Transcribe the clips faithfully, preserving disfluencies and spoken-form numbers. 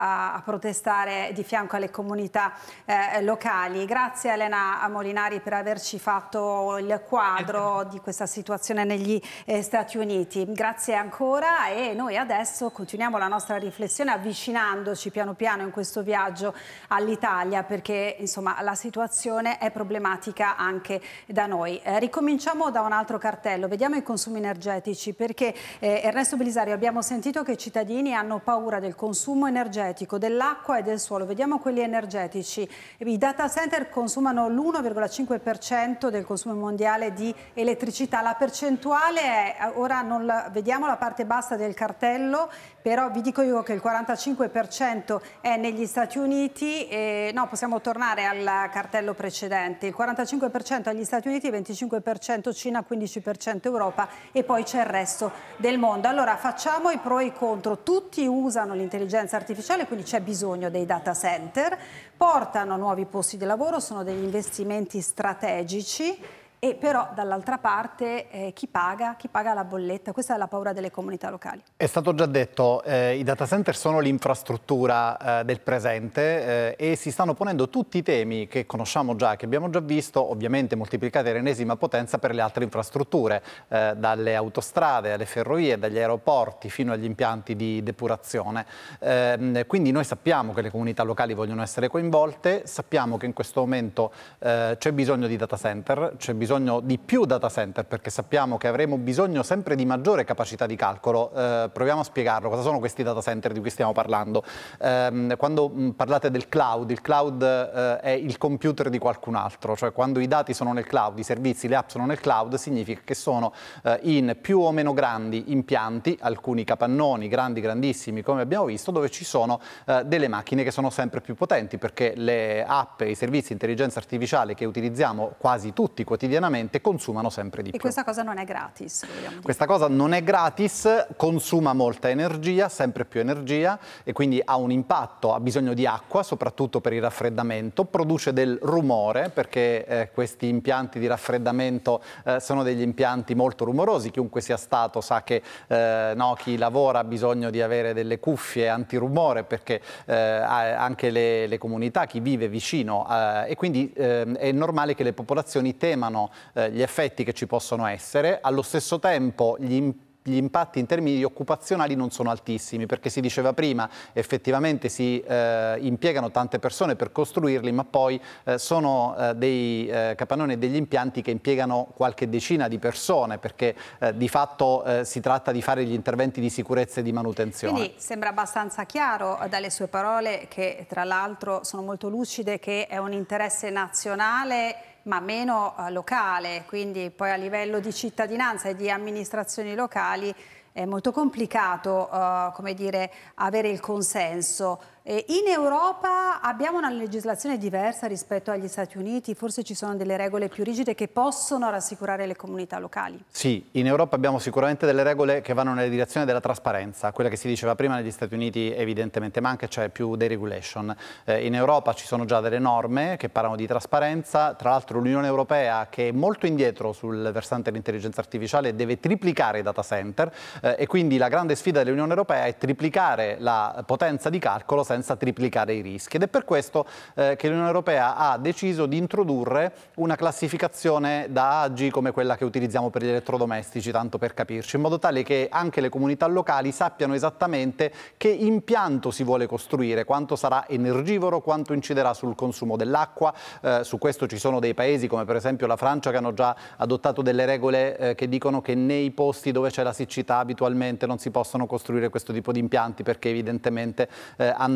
a, a protestare di fianco alle comunità eh, locali. Grazie a Elena Molinari per averci fatto il quadro di questa situazione negli eh, Stati Uniti. Grazie ancora e noi adesso continuiamo la nostra riflessione avvicinandoci piano piano in questo viaggio all'Italia, perché insomma la situazione è problematica anche da noi. Eh, ricominciamo da un altro cartello, vediamo i consumi energetici, perché eh, Ernesto Belisario, abbiamo sentito che i cittadini hanno paura del consumo energetico, dell'acqua e del suolo. Vediamo quelli energetici. I data center consumano l'uno virgola cinque per cento del consumo mondiale di elettricità. La percentuale è, ora non la, vediamo la parte bassa del cartello, però vi dico io che il quarantacinque per cento è negli Stati Uniti, e, no, possiamo tornare al cartello precedente, il quarantacinque per cento agli Stati Uniti, venticinque per cento Cina, quindici per cento Europa e poi c'è il resto del mondo. Allora facciamo i pro e i contro. Tutti usano l'intelligenza artificiale, quindi c'è bisogno dei data center, portano nuovi posti di lavoro, sono degli investimenti strategici. E però dall'altra parte eh, chi paga? Chi paga la bolletta? Questa è la paura delle comunità locali. È stato già detto, eh, i data center sono l'infrastruttura eh, del presente eh, e si stanno ponendo tutti i temi che conosciamo già, che abbiamo già visto, ovviamente moltiplicati all'ennesima potenza per le altre infrastrutture, eh, dalle autostrade alle ferrovie, dagli aeroporti fino agli impianti di depurazione. Eh, quindi noi sappiamo che le comunità locali vogliono essere coinvolte, sappiamo che in questo momento eh, c'è bisogno di data center, c'è bisogno bisogno di più data center, perché sappiamo che avremo bisogno sempre di maggiore capacità di calcolo. Eh, proviamo a spiegarlo. Cosa sono questi data center di cui stiamo parlando? Eh, quando mh, parlate del cloud, il cloud eh, è il computer di qualcun altro, cioè quando i dati sono nel cloud, i servizi, le app sono nel cloud, significa che sono eh, in più o meno grandi impianti, alcuni capannoni grandi, grandissimi, come abbiamo visto, dove ci sono eh, delle macchine che sono sempre più potenti, perché le app e i servizi di intelligenza artificiale che utilizziamo quasi tutti quotidianamente consumano sempre di e più. E questa cosa non è gratis, vogliamo dire. Questa cosa non è gratis, consuma molta energia, sempre più energia, e quindi ha un impatto, ha bisogno di acqua, soprattutto per il raffreddamento, produce del rumore, perché eh, questi impianti di raffreddamento eh, sono degli impianti molto rumorosi. Chiunque sia stato sa che eh, no, chi lavora ha bisogno di avere delle cuffie antirumore, perché eh, anche le, le comunità, chi vive vicino, eh, e quindi eh, è normale che le popolazioni temano Eh, gli effetti che ci possono essere. Allo stesso tempo gli impatti Gli impatti in termini di occupazionali non sono altissimi, perché si diceva prima, effettivamente si eh, impiegano tante persone per costruirli, ma poi eh, sono eh, dei eh, capannoni e degli impianti che impiegano qualche decina di persone, perché eh, di fatto eh, si tratta di fare gli interventi di sicurezza e di manutenzione. Quindi sembra abbastanza chiaro dalle sue parole, che tra l'altro sono molto lucide, che è un interesse nazionale ma meno uh, locale, quindi poi a livello di cittadinanza e di amministrazioni locali è molto complicato uh, come dire, avere il consenso. E in Europa abbiamo una legislazione diversa rispetto agli Stati Uniti, forse ci sono delle regole più rigide che possono rassicurare le comunità locali? Sì, in Europa abbiamo sicuramente delle regole che vanno nella direzione della trasparenza, quella che si diceva prima. Negli Stati Uniti evidentemente manca, c'è più deregulation. Eh, in Europa ci sono già delle norme che parlano di trasparenza, tra l'altro l'Unione Europea, che è molto indietro sul versante dell'intelligenza artificiale, deve triplicare i data center eh, e quindi la grande sfida dell'Unione Europea è triplicare la potenza di calcolo senza triplicare i rischi, ed è per questo eh, che l'Unione Europea ha deciso di introdurre una classificazione da A G come quella che utilizziamo per gli elettrodomestici, tanto per capirci, in modo tale che anche le comunità locali sappiano esattamente che impianto si vuole costruire, quanto sarà energivoro, quanto inciderà sul consumo dell'acqua. Eh, su questo ci sono dei paesi come per esempio la Francia che hanno già adottato delle regole eh, che dicono che nei posti dove c'è la siccità abitualmente non si possono costruire questo tipo di impianti, perché evidentemente eh, andrebbero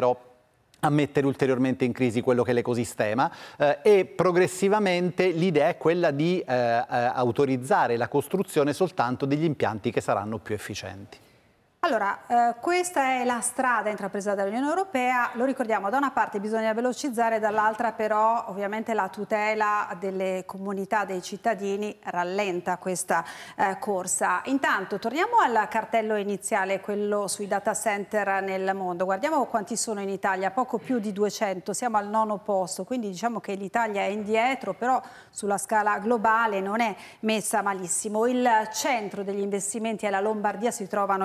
a mettere ulteriormente in crisi quello che è l'ecosistema, eh, e progressivamente l'idea è quella di eh, eh, autorizzare la costruzione soltanto degli impianti che saranno più efficienti. Allora, eh, questa è la strada intrapresa dall'Unione Europea, lo ricordiamo, da una parte bisogna velocizzare, dall'altra però ovviamente la tutela delle comunità, dei cittadini rallenta questa eh, corsa. Intanto torniamo al cartello iniziale, quello sui data center nel mondo. Guardiamo quanti sono in Italia, poco più di duecento, siamo al nono posto, quindi diciamo che l'Italia è indietro, però sulla scala globale non è messa malissimo. Il centro degli investimenti è la Lombardia, si trovano il settanta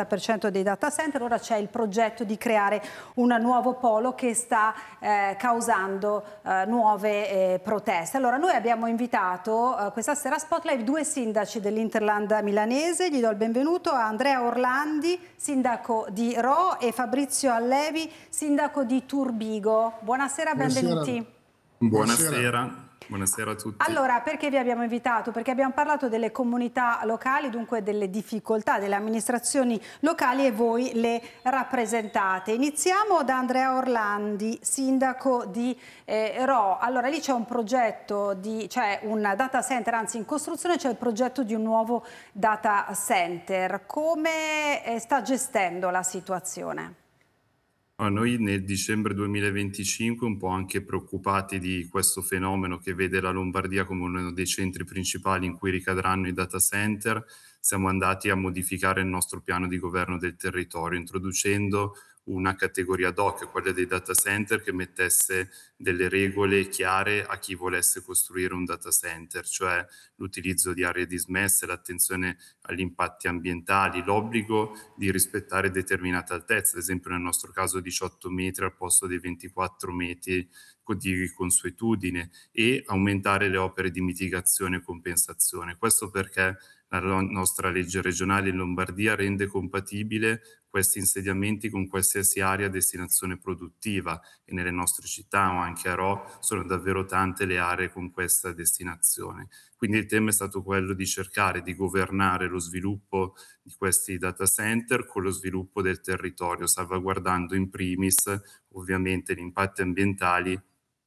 cinquanta per cento dei data center. Ora c'è il progetto di creare un nuovo polo che sta eh, causando eh, nuove eh, proteste. Allora noi abbiamo invitato eh, questa sera a Spotlight due sindaci dell'Interland milanese. Gli do il benvenuto a Andrea Orlandi, sindaco di Rho, e Fabrizio Allevi, sindaco di Turbigo. Buonasera, benvenuti. Buonasera. Buonasera. Buonasera a tutti. Allora, perché vi abbiamo invitato? Perché abbiamo parlato delle comunità locali, dunque delle difficoltà delle amministrazioni locali, e voi le rappresentate. Iniziamo da Andrea Orlandi, sindaco di eh, Rho. Allora, lì c'è un progetto, di, cioè un data center, anzi in costruzione c'è il progetto di un nuovo data center. Come eh, sta gestendo la situazione? Allora, noi nel dicembre duemilaventicinque, un po' anche preoccupati di questo fenomeno che vede la Lombardia come uno dei centri principali in cui ricadranno i data center, siamo andati a modificare il nostro piano di governo del territorio, introducendo una categoria ad hoc, quella dei data center, che mettesse delle regole chiare a chi volesse costruire un data center, cioè l'utilizzo di aree dismesse, l'attenzione agli impatti ambientali, l'obbligo di rispettare determinate altezze, ad esempio nel nostro caso diciotto metri al posto dei ventiquattro metri di consuetudine, e aumentare le opere di mitigazione e compensazione. Questo perché la nostra legge regionale in Lombardia rende compatibile questi insediamenti con qualsiasi area a destinazione produttiva, e nelle nostre città, ma anche a Rho, sono davvero tante le aree con questa destinazione. Quindi il tema è stato quello di cercare di governare lo sviluppo di questi data center con lo sviluppo del territorio, salvaguardando in primis ovviamente gli impatti ambientali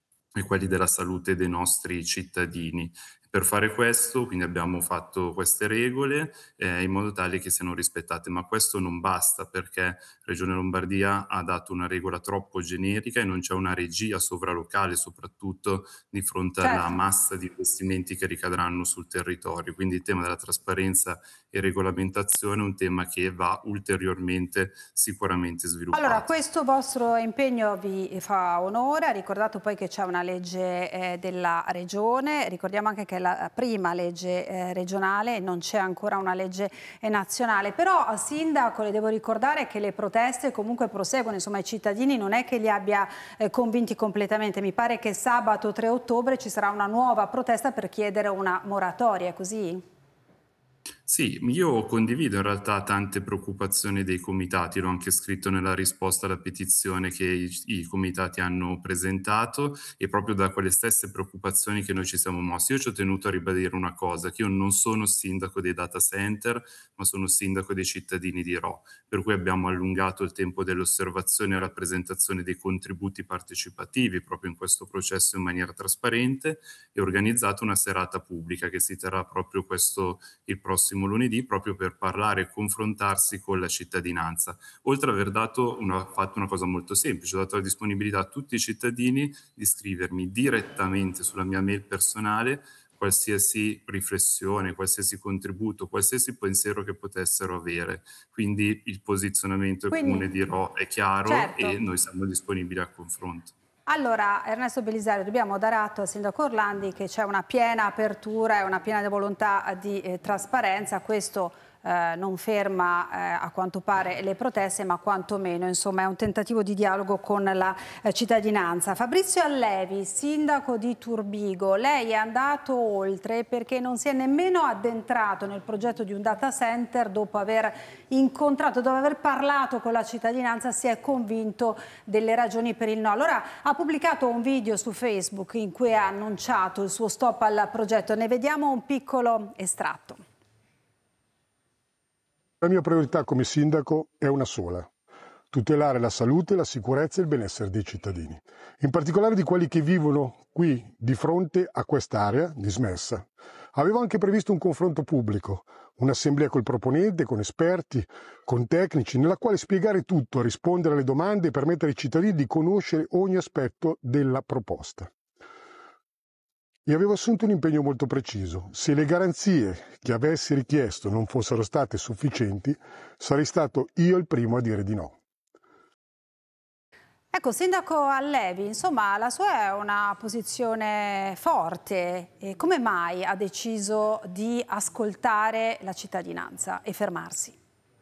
e quelli della salute dei nostri cittadini. Per fare questo, quindi abbiamo fatto queste regole eh, in modo tale che siano rispettate, ma questo non basta, perché Regione Lombardia ha dato una regola troppo generica e non c'è una regia sovralocale, soprattutto di fronte Certo. alla massa di investimenti che ricadranno sul territorio. Quindi il tema della trasparenza e regolamentazione è un tema che va ulteriormente sicuramente sviluppato. Allora, questo vostro impegno vi fa onore. Ha ricordato poi che c'è una legge eh, della regione, ricordiamo anche che è la prima legge eh, regionale, non c'è ancora una legge eh, nazionale, però a sindaco le devo ricordare che le proteste comunque proseguono, insomma i cittadini non è che li abbia eh, convinti completamente. Mi pare che sabato tre ottobre ci sarà una nuova protesta per chiedere una moratoria, è così? Sì, io condivido in realtà tante preoccupazioni dei comitati, l'ho anche scritto nella risposta alla petizione che i, i comitati hanno presentato, e proprio da quelle stesse preoccupazioni che noi ci siamo mossi. Io ci ho tenuto a ribadire una cosa, che io non sono sindaco dei data center, ma sono sindaco dei cittadini di Rho, per cui abbiamo allungato il tempo dell'osservazione e rappresentazione dei contributi partecipativi proprio in questo processo in maniera trasparente, e organizzato una serata pubblica che si terrà proprio questo il prossimo lunedì, proprio per parlare e confrontarsi con la cittadinanza. Oltre ad aver dato una, fatto una cosa molto semplice, ho dato la disponibilità a tutti i cittadini di scrivermi direttamente sulla mia mail personale qualsiasi riflessione, qualsiasi contributo, qualsiasi pensiero che potessero avere. Quindi il posizionamento del Comune di Rho è chiaro, certo, e noi siamo disponibili al confronto. Allora, Ernesto Belisario, dobbiamo dare atto al sindaco Orlandi che c'è una piena apertura e una piena volontà di eh, trasparenza. Questo eh, non ferma eh, a quanto pare le proteste, ma quantomeno insomma, è un tentativo di dialogo con la eh, cittadinanza. Fabrizio Allevi, sindaco di Turbigo, lei è andato oltre perché non si è nemmeno addentrato nel progetto di un data center. Dopo aver incontrato, dopo aver parlato con la cittadinanza, si è convinto delle ragioni per il no. Allora ha pubblicato un video su Facebook in cui ha annunciato il suo stop al progetto. Ne vediamo un piccolo estratto. La mia priorità come sindaco è una sola: tutelare la salute, la sicurezza e il benessere dei cittadini, in particolare di quelli che vivono qui di fronte a quest'area dismessa. Avevo anche previsto un confronto pubblico, un'assemblea col proponente, con esperti, con tecnici, nella quale spiegare tutto, rispondere alle domande e permettere ai cittadini di conoscere ogni aspetto della proposta. E avevo assunto un impegno molto preciso: se le garanzie che avessi richiesto non fossero state sufficienti, sarei stato io il primo a dire di no. Ecco, sindaco Allevi, insomma, la sua è una posizione forte. E come mai ha deciso di ascoltare la cittadinanza e fermarsi?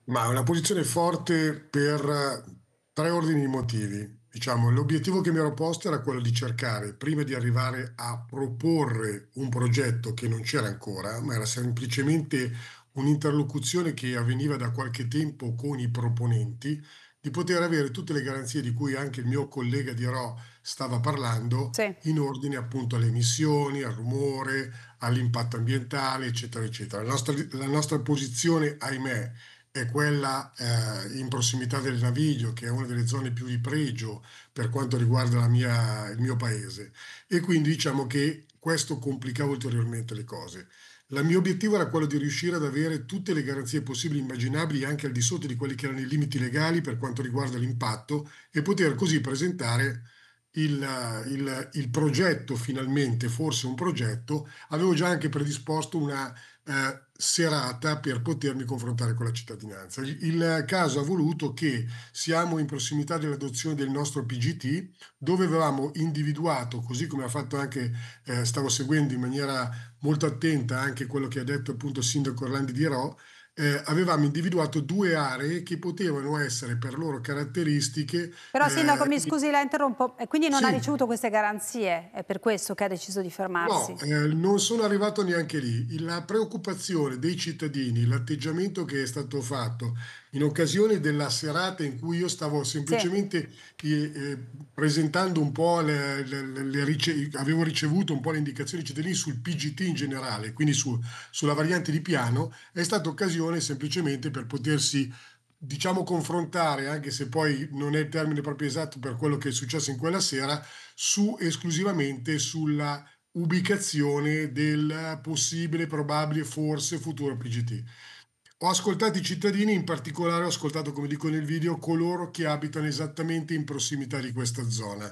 Ma è una posizione forte per tre ordini di motivi. Diciamo, l'obiettivo che mi ero posto era quello di cercare, prima di arrivare a proporre un progetto che non c'era ancora, ma era semplicemente un'interlocuzione che avveniva da qualche tempo con i proponenti, di poter avere tutte le garanzie di cui anche il mio collega di Rho stava parlando, Sì. in ordine appunto alle emissioni, al rumore, all'impatto ambientale, eccetera, eccetera. La nostra, la nostra posizione, ahimè, è quella eh, in prossimità del Naviglio, che è una delle zone più di pregio per quanto riguarda la mia, il mio paese. E quindi diciamo che questo complicava ulteriormente le cose. Il mio obiettivo era quello di riuscire ad avere tutte le garanzie possibili e immaginabili, anche al di sotto di quelli che erano i limiti legali per quanto riguarda l'impatto, e poter così presentare il, il, il progetto finalmente, forse un progetto. Avevo già anche predisposto una eh, serata per potermi confrontare con la cittadinanza. Il, il caso ha voluto che siamo in prossimità dell'adozione del nostro P G T, dove avevamo individuato, così come ha fatto anche, eh, stavo seguendo in maniera molto attenta anche quello che ha detto appunto il sindaco Orlandi di Rho, eh, avevamo individuato due aree che potevano essere per loro caratteristiche. Però Sindaco, Eh, mi scusi, la interrompo, e quindi non ha sì, ricevuto queste garanzie, è per questo che ha deciso di no, fermarsi? eh, non sono arrivato neanche lì. La preoccupazione dei cittadini, l'atteggiamento che è stato fatto in occasione della serata in cui io stavo Sì. semplicemente eh, eh, presentando un po' le, le- le- le rice- avevo ricevuto un po' le indicazioni dei cittadini sul P G T in generale, quindi su- sulla variante di piano, è stata occasione semplicemente per potersi, diciamo, confrontare, anche se poi non è il termine proprio esatto per quello che è successo in quella sera, su esclusivamente sulla ubicazione del possibile, probabile, forse futuro P G T. Ho ascoltato i cittadini, in particolare ho ascoltato, come dico nel video, coloro che abitano esattamente in prossimità di questa zona.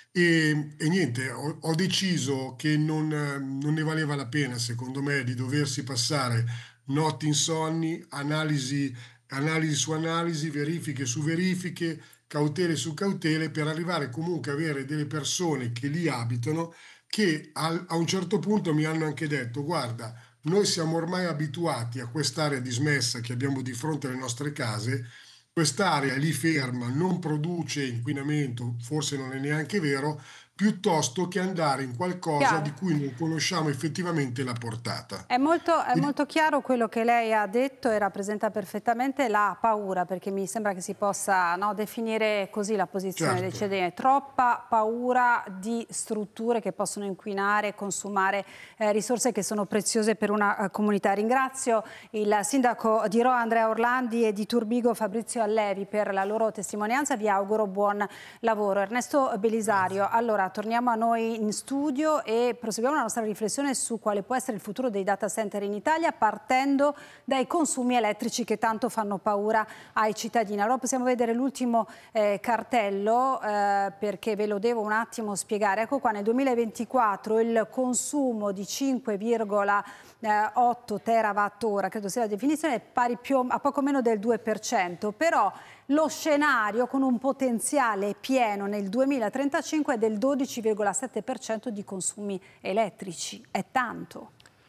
E, e niente, ho, ho deciso che non, eh, non ne valeva la pena, secondo me, di doversi passare notti insonni, analisi, analisi su analisi, verifiche su verifiche, cautele su cautele, per arrivare comunque a avere delle persone che lì abitano che al- a un certo punto mi hanno anche detto: guarda, noi siamo ormai abituati a quest'area dismessa che abbiamo di fronte alle nostre case, quest'area è lì ferma, non produce inquinamento, forse non è neanche vero, piuttosto che andare in qualcosa di Chiaro. cui non conosciamo effettivamente la portata. È molto, è Quindi, molto chiaro quello che lei ha detto e rappresenta perfettamente la paura, perché mi sembra che si possa, no, definire così la posizione dei certo. cittadini. Troppa paura di strutture che possono inquinare e consumare eh, risorse che sono preziose per una eh, comunità. Ringrazio il sindaco di Rho Andrea Orlandi e di Turbigo Fabrizio Allevi per la loro testimonianza. Vi auguro buon lavoro. Ernesto Belisario, Grazie. allora torniamo a noi in studio e proseguiamo la nostra riflessione su quale può essere il futuro dei data center in Italia, partendo dai consumi elettrici che tanto fanno paura ai cittadini. Allora possiamo vedere l'ultimo eh, cartello eh, perché ve lo devo un attimo spiegare. Ecco qua, nel duemilaventiquattro il consumo di cinque virgola otto terawattora, credo sia la definizione, è pari più a poco meno del due per cento, però lo scenario con un potenziale pieno nel duemilatrentacinque è del dodici virgola sette per cento di consumi elettrici. È tanto.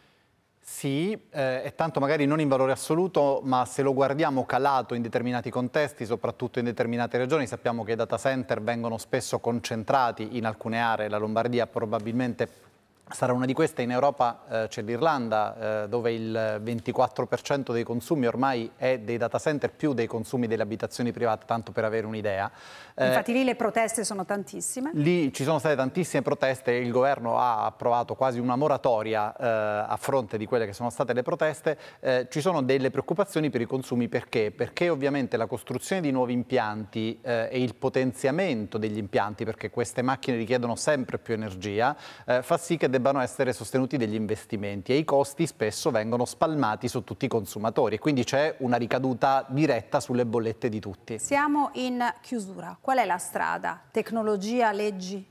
Sì, eh, è tanto magari non in valore assoluto, ma se lo guardiamo calato in determinati contesti, soprattutto in determinate regioni, sappiamo che i data center vengono spesso concentrati in alcune aree, la Lombardia probabilmente sarà una di queste. In Europa eh, c'è l'Irlanda eh, dove il ventiquattro per cento dei consumi ormai è dei data center più dei consumi delle abitazioni private, tanto per avere un'idea. Eh, Infatti lì le proteste sono tantissime. Lì ci sono state tantissime proteste, il governo ha approvato quasi una moratoria eh, a fronte di quelle che sono state le proteste. Eh, ci sono delle preoccupazioni per i consumi, perché? Perché ovviamente la costruzione di nuovi impianti eh, e il potenziamento degli impianti, perché queste macchine richiedono sempre più energia, eh, fa sì che debbano essere sostenuti degli investimenti e i costi spesso vengono spalmati su tutti i consumatori e quindi c'è una ricaduta diretta sulle bollette di tutti. Siamo in chiusura. Qual è la strada? Tecnologia, leggi?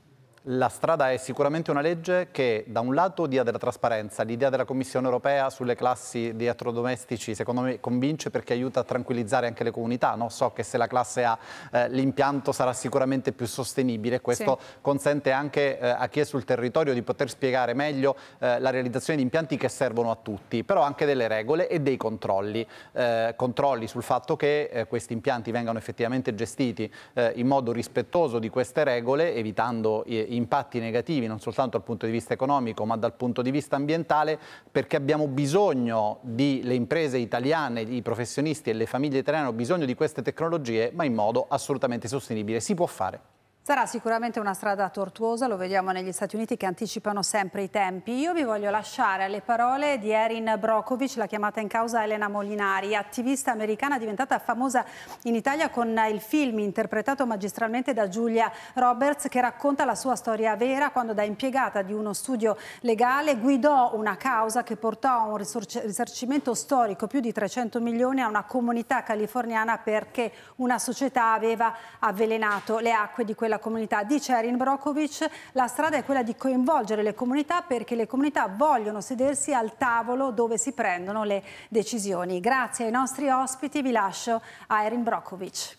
La strada è sicuramente una legge che da un lato dia della trasparenza, l'idea della Commissione europea sulle classi di elettrodomestici secondo me convince perché aiuta a tranquillizzare anche le comunità, no? So che se la classe A eh, l'impianto sarà sicuramente più sostenibile, questo sì. consente anche eh, a chi è sul territorio di poter spiegare meglio eh, la realizzazione di impianti che servono a tutti, però anche delle regole e dei controlli, eh, controlli sul fatto che eh, questi impianti vengano effettivamente gestiti eh, in modo rispettoso di queste regole, evitando eh, impatti negativi non soltanto dal punto di vista economico ma dal punto di vista ambientale, perché abbiamo bisogno di, le imprese italiane, i professionisti e le famiglie italiane hanno bisogno di queste tecnologie, ma in modo assolutamente sostenibile. Si può fare. Sarà sicuramente una strada tortuosa, lo vediamo negli Stati Uniti che anticipano sempre i tempi. Io vi voglio lasciare alle parole di Erin Brockovich, la chiamata in causa Elena Molinari, attivista americana diventata famosa in Italia con il film interpretato magistralmente da Julia Roberts, che racconta la sua storia vera quando da impiegata di uno studio legale guidò una causa che portò a un risarcimento storico più di trecento milioni a una comunità californiana perché una società aveva avvelenato le acque di quella comunità. Dice Erin Brockovich, la strada è quella di coinvolgere le comunità perché le comunità vogliono sedersi al tavolo dove si prendono le decisioni. Grazie ai nostri ospiti, vi lascio a Erin Brockovich.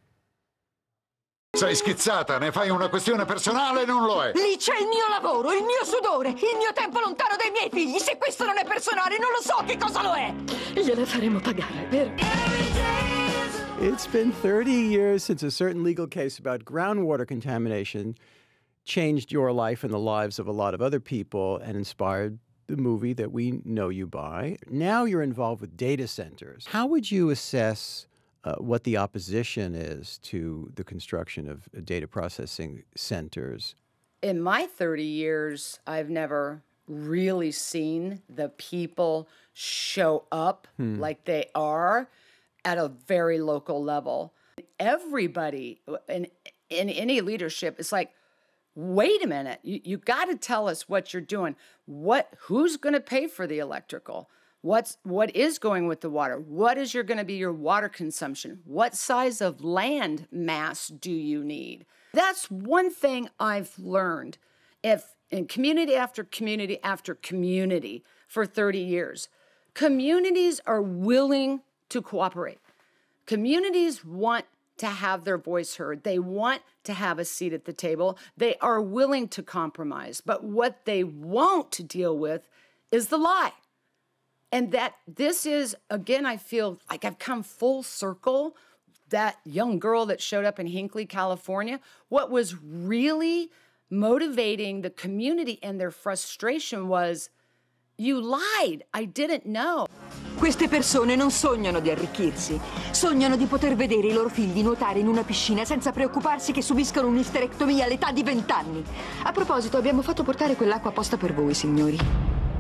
Sei schizzata, ne fai una questione personale, non lo è. Lì c'è il mio lavoro, il mio sudore, il mio tempo lontano dai miei figli. Se questo non è personale, non lo so che cosa lo è. Gliela faremo pagare, vero? It's been thirty years since a certain legal case about groundwater contamination changed your life and the lives of a lot of other people and inspired the movie that we know you by. Now you're involved with data centers. How would you assess uh, what the opposition is to the construction of data processing centers? In my thirty years, I've never really seen the people show up hmm. like they are at a very local level. Everybody in, in any leadership is like, wait a minute, you, you got to tell us what you're doing. What, who's going to pay for the electrical? What's, what is going with the water? What is your going to be your water consumption? What size of land mass do you need? That's one thing I've learned if in community after community after community for thirty years. Communities are willing to cooperate. Communities want to have their voice heard. They want to have a seat at the table. They are willing to compromise. But what they won't deal with is the lie. And that this is, again, I feel like I've come full circle. That young girl that showed up in Hinckley, California, what was really motivating the community and their frustration was, you lied, I didn't know. Queste persone non sognano di arricchirsi, sognano di poter vedere i loro figli nuotare in una piscina senza preoccuparsi che subiscano un'isterectomia all'età di vent'anni. A proposito, abbiamo fatto portare quell'acqua apposta per voi, signori.